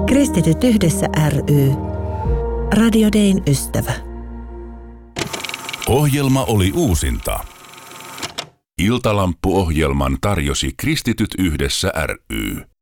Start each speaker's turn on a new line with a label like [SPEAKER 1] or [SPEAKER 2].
[SPEAKER 1] Kristityt yhdessä ry. Radio Dayn ystävä.
[SPEAKER 2] Ohjelma oli uusinta. Iltalamppu-ohjelman tarjosi Kristityt yhdessä ry.